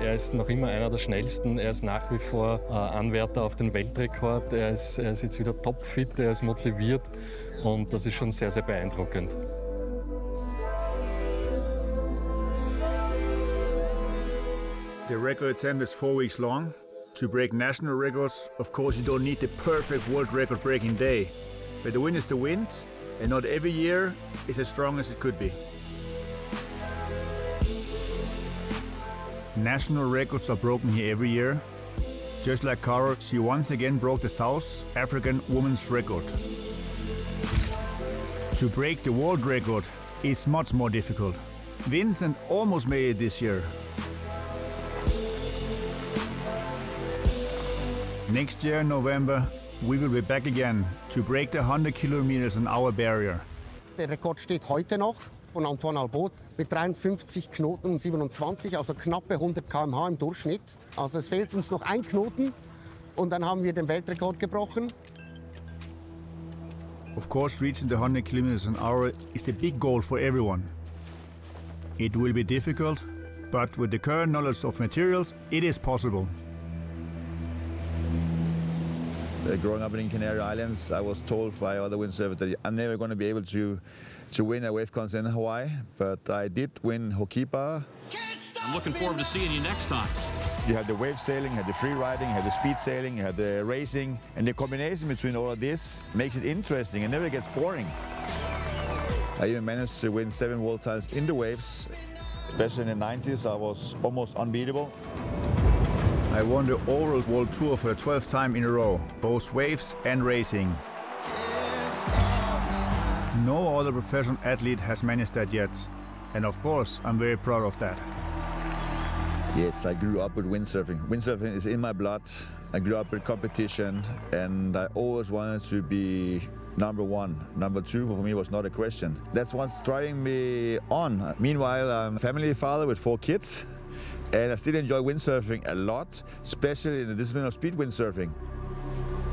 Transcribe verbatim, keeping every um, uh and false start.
Er ist noch immer einer der schnellsten. Er ist nach wie vor äh, Anwärter auf den Weltrekord. Er ist, er ist jetzt wieder topfit, er ist motiviert und das ist schon sehr, sehr beeindruckend. The record attempt is four weeks long. To break national records, of course, you don't need the perfect world record breaking day. But the wind is the wind, and not every year is as strong as it could be. National records are broken here every year. Just like Caro, she once again broke the South African women's record. To break the world record is much more difficult. Vincent almost made it this year. Next year in November, we will be back again to break the one hundred kilometers an hour barrier. Der Rekord steht heute noch von Antoine Albaut mit dreiundfünfzig Knoten und siebenundzwanzig, also knappe hundert Kilometer pro Stunde im Durchschnitt. Also es fehlt uns noch ein Knoten und dann haben wir den Weltrekord gebrochen. Of course, reaching the one hundred kilometers an hour is the big goal for everyone. It will be difficult, but with the current knowledge of materials, it is possible. Uh, growing up in Canary Islands, I was told by other windsurfers that I'm never going to be able to to win a wave contest in Hawaii, but I did win Hokipa. I'm looking forward to seeing you next time. You have the wave sailing, you have the free riding, you have the speed sailing, you have the racing, and the combination between all of this makes it interesting and never gets boring. I even managed to win seven world titles in the waves, especially in the nineties. I was almost unbeatable. I won the overall world tour for the twelfth time in a row, both waves and racing. No other professional athlete has managed that yet, and of course I'm very proud of that. Yes, I grew up with windsurfing. Windsurfing is in my blood. I grew up with competition and I always wanted to be number one. Number two for me was not a question. That's what's driving me on. Meanwhile, I'm a family father with four kids. And I still enjoy windsurfing a lot, especially in the discipline of speed windsurfing.